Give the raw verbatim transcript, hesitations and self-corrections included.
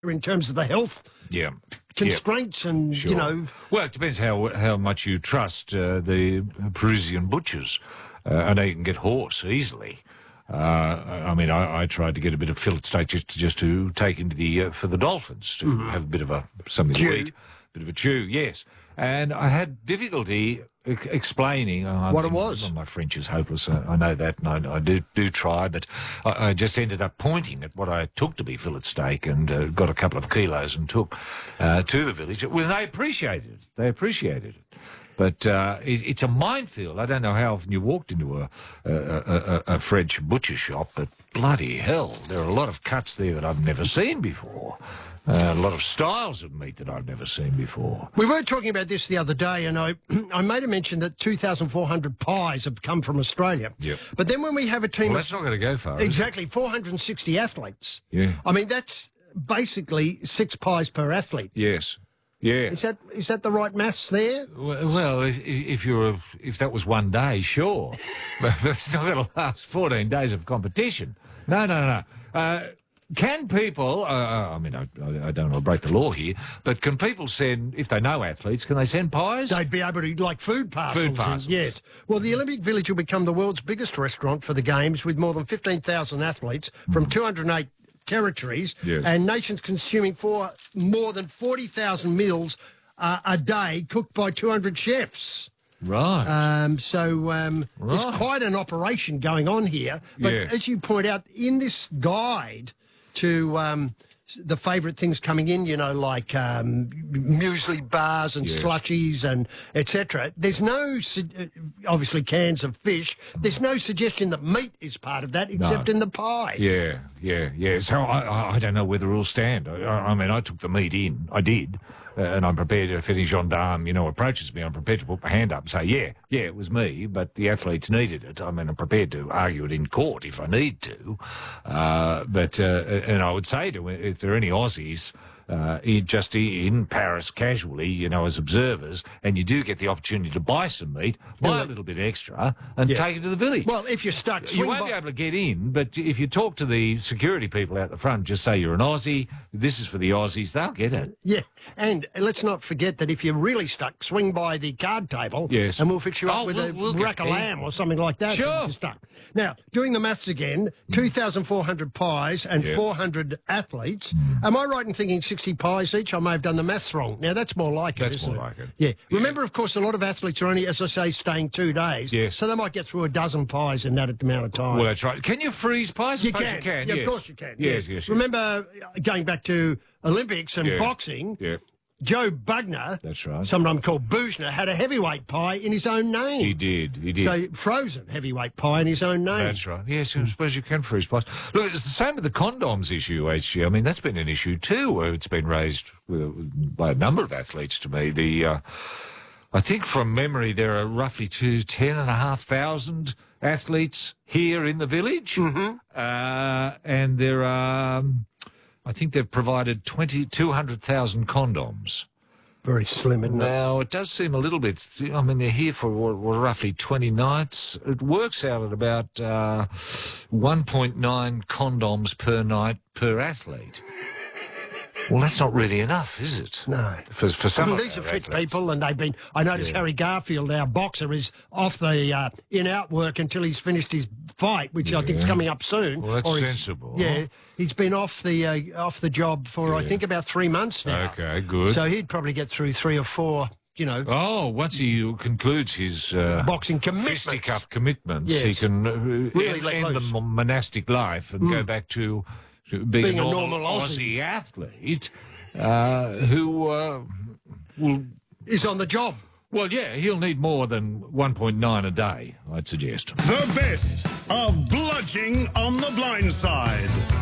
in terms of the health Yeah. constraints Yep. and, Sure. you know... Well, it depends how how much you trust uh, the Parisian butchers. Uh, I know you can get horse easily. Uh, I mean, I, I tried to get a bit of fillet steak just to, just to take into the uh, for the Dolphins to mm-hmm. have a bit of a something Chew. to eat, bit of a chew. Yes, and I had difficulty e- explaining uh, what it was. Well, my French is hopeless. I, I know that, and I, I do do try, but I, I just ended up pointing at what I took to be fillet steak and uh, got a couple of kilos and took uh, to the village. Well, they appreciated it. They appreciated it. But uh, it, it's a minefield. I don't know how often you walked into a, a, a, a French butcher shop, but bloody hell, there are a lot of cuts there that I've never seen before. Uh, a lot of styles of meat that I've never seen before. We were talking about this the other day, and I I made a mention that two thousand four hundred pies have come from Australia. Yep. But then when we have a team Well, of... that's not going to go far. Exactly, four hundred sixty athletes. Yeah. I mean, that's basically six pies per athlete. Yes. Yeah. Is that is that the right maths there? Well, if, if you're a, if that was one day, sure, but it's not going to last fourteen days of competition. No, no, no. Uh, can people? Uh, I mean, I, I don't want to break the law here, but can people send, if they know athletes, can they send pies? They'd be able to, like food parcels. Food parcels. And, yes. Well, the Olympic Village will become the world's biggest restaurant for the Games, with more than fifteen thousand athletes from two hundred eight territories, yes. and nations consuming for more than forty thousand meals uh, a day, cooked by two hundred chefs. Right. Um, so um, right. there's quite an operation going on here. But yes. as you point out, in this guide to um, the favourite things coming in, you know, like um, muesli bars and yes. slushies and et cetera, there's no, su- obviously cans of fish, there's no suggestion that meat is part of that except no. in the pie. Yeah, yeah, yeah. So I, I, I don't know where the rules stand. I, I mean, I took the meat in. I did. Uh, and I'm prepared to, if any gendarme, you know, approaches me, I'm prepared to put my hand up and say, yeah, yeah, it was me, but the athletes needed it. I mean, I'm prepared to argue it in court if I need to. Uh, but, uh, and I would say to, if there are any Aussies, uh, in, just in Paris casually, you know, as observers, and you do get the opportunity to buy some meat, buy a little bit extra and yeah. take it to the village. Well, if you're stuck... You won't by- be able to get in, but if you talk to the security people out the front, just say you're an Aussie, this is for the Aussies, they'll get it. Yeah, and let's not forget that if you're really stuck, swing by the card table, yes. and we'll fix you up oh, with we'll, a we'll rack of lamb or something like that. Sure. If you're stuck. Now, doing the maths again, two thousand four hundred pies and yeah. four hundred athletes. Am I right in thinking sixty pies each? I may have done the maths wrong. Now, that's more like it, That's isn't more it? like it. Yeah. yeah. Remember, of course, a lot of athletes are only, as I say, staying two days. Yes. So they might get through a dozen pies in that amount of time. Well, that's right. Can you freeze pies? You Suppose can. You can. Yeah, yes. of course you can. Yes, yes. yes. yes. Remember, uh, going back to Olympics and yeah. boxing, yeah. Joe Bugner, that's right. sometimes called Boozner, had a heavyweight pie in his own name. He did, he did. So frozen heavyweight pie in his own name. That's right. Yes, I suppose you can freeze pies. Look, it's the same with the condoms issue, H G. I mean, that's been an issue too. Where it's been raised with, by a number of athletes to me. The, uh, I think from memory, there are roughly two, ten and a half thousand athletes here in the village. Mm-hmm. Uh, and there are... Um, I think they've provided twenty, two hundred thousand condoms. Very slim, isn't it? Now, it does seem a little bit... I mean, they're here for what, what, roughly twenty nights. It works out at about uh, one point nine condoms per night per athlete. Well, that's not really enough, is it? No. For, for some well, of these our are fit athletes. people, and they've been... I noticed Yeah. Harry Garfield, our boxer, is off the uh, in-out work until he's finished his fight, which I think is Yeah. coming up soon. Well, that's Or he's- sensible. Yeah, he's been off the uh, off the job for, I think, about three months now. Okay, good. So he'd probably get through three or four, you know... Oh, once he concludes his uh, boxing commitments. fisticuff commitments, Yes. he can uh, Really end, let end the loose. mon- monastic life and go back to to being, Being a a normal, normal Aussie. Aussie. athlete uh, who uh, will... Is on the job. Well, yeah, he'll need more than one point nine a day, I'd suggest. The best of Bludging on the Blind Side.